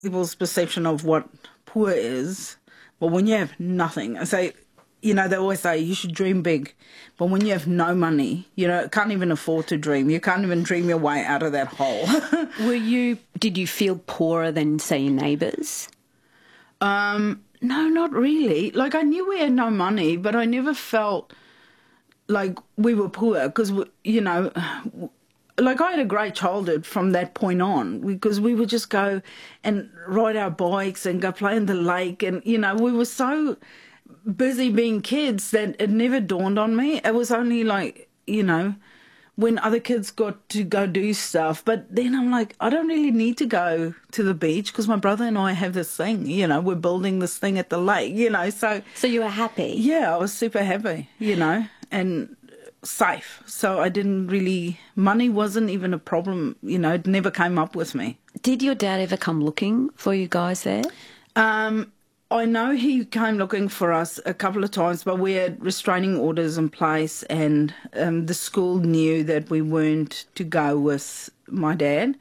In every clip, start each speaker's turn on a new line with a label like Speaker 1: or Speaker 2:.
Speaker 1: people's perception of what poor is. But when you have nothing, I say, you know, they always say you should dream big. But when you have no money, you know, can't even afford to dream. You can't even dream your way out of that hole.
Speaker 2: Did you feel poorer than, say, your neighbours?
Speaker 1: No, not really. Like, I knew we had no money, but I never felt like we were poor because, you know, like I had a great childhood from that point on because we would just go and ride our bikes and go play in the lake. And, you know, we were so busy being kids that it never dawned on me. It was only like, you know, when other kids got to go do stuff. But then I'm like, I don't really need to go to the beach because my brother and I have this thing, you know, we're building this thing at the lake, you know. So
Speaker 2: you were happy?
Speaker 1: Yeah, I was super happy, you know, and safe. So I didn't really, money wasn't even a problem, you know, it never came up with me.
Speaker 2: Did your dad ever come looking for you guys there?
Speaker 1: I know he came looking for us a couple of times, but we had restraining orders in place and the school knew that we weren't to go with my dad.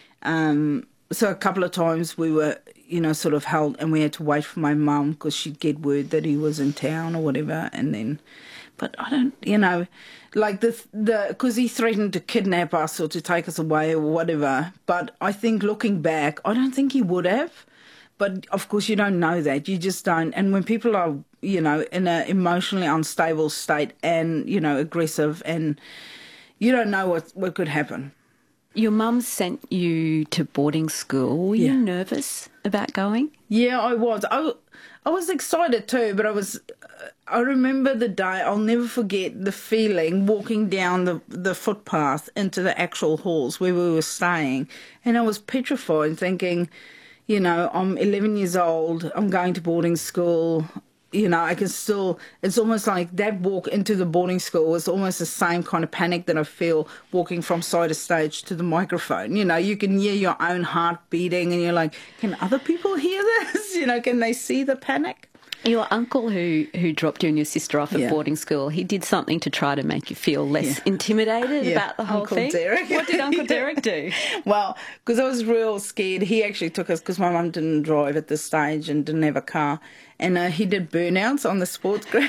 Speaker 1: So a couple of times we were, you know, sort of held and we had to wait for my mum because she'd get word that he was in town or whatever. And then, but I don't, you know, like because he threatened to kidnap us or to take us away or whatever. But I think looking back, I don't think he would have. But, of course, you don't know that. You just don't. And when people are, you know, in an emotionally unstable state and, you know, aggressive and you don't know what could happen.
Speaker 2: Your mum sent you to boarding school. Were you nervous about going?
Speaker 1: Yeah, I was. I was excited too, but I remember the day, I'll never forget the feeling walking down the footpath into the actual halls where we were staying. And I was petrified thinking, you know, I'm 11 years old, I'm going to boarding school, you know, I can still, it's almost like that walk into the boarding school was almost the same kind of panic that I feel walking from side of stage to the microphone. You know, you can hear your own heart beating and you're like, can other people hear this? You know, can they see the panic?
Speaker 2: Your uncle who dropped you and your sister off at boarding school, he did something to try to make you feel less intimidated about the whole
Speaker 1: Uncle
Speaker 2: thing?
Speaker 1: Derek.
Speaker 2: What did Uncle Derek do?
Speaker 1: Well, because I was real scared. He actually took us, because my mum didn't drive at this stage and didn't have a car, and he did burnouts on the sports ground.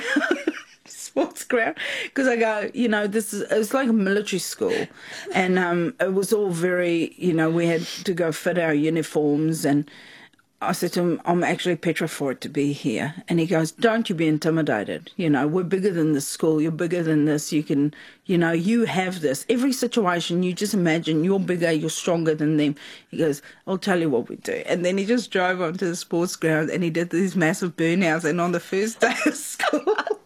Speaker 1: Because I go, you know, it was like a military school, and it was all very, you know, we had to go fit our uniforms, and I said to him, I'm actually petrified to be here. And he goes, don't you be intimidated. You know, we're bigger than this school. You're bigger than this. You can, you know, you have this. Every situation, you just imagine you're bigger, you're stronger than them. He goes, I'll tell you what we do. And then he just drove onto the sports ground and he did these massive burnouts. And on the first day of school,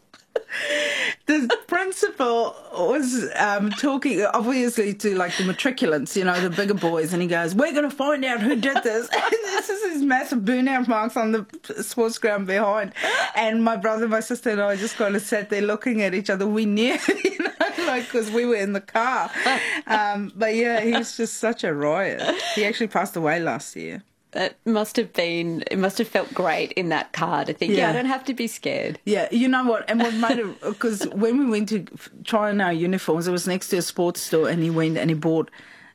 Speaker 1: the principal was talking, obviously, to, like, the matriculants, you know, the bigger boys, and he goes, we're going to find out who did this. And this is these massive burnout marks on the sports ground behind. And my brother, my sister and I just kind of sat there looking at each other. We knew, you know, like, because we were in the car. But, yeah, he was just such a riot. He actually passed away last year.
Speaker 2: It must have felt great in that car to think, I don't have to be scared.
Speaker 1: Yeah, you know what? And what made it, because when we went to try on our uniforms, it was next to a sports store, and he went and he bought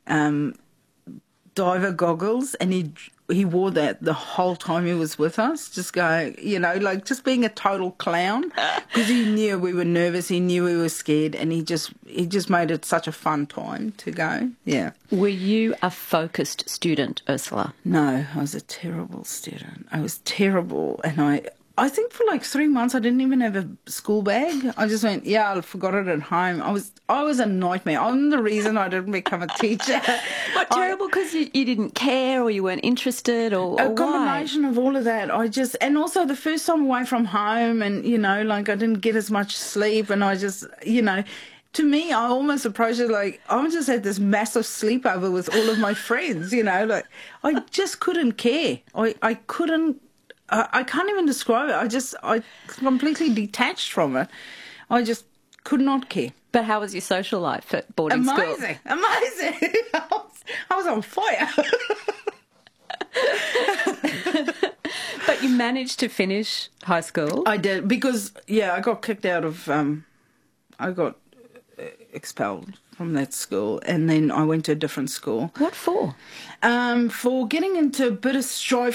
Speaker 1: diver goggles, and he wore that the whole time he was with us, just going, you know, like just being a total clown, because he knew we were nervous, he knew we were scared, and he just made it such a fun time to go. Yeah.
Speaker 2: Were you a focused student, Ursula?
Speaker 1: No, I was a terrible student. I was terrible, and I think for like 3 months I didn't even have a school bag. I just went, I forgot it at home. I was a nightmare. I'm the reason I didn't become a teacher.
Speaker 2: What, terrible because you didn't care or you weren't interested or
Speaker 1: a combination of all of that. And also the first time away from home, and, you know, like I didn't get as much sleep, and I just, you know, to me, I almost approached it like I just had this massive sleepover with all of my friends, you know, like I just couldn't care. I couldn't. I can't even describe it. I completely detached from it. I just could not care.
Speaker 2: But how was your social life at boarding school?
Speaker 1: Amazing. I was on fire.
Speaker 2: But you managed to finish high school?
Speaker 1: I did, because, I got kicked out of, I got expelled from that school, and then I went to a different school.
Speaker 2: What for?
Speaker 1: For getting into a bit of strife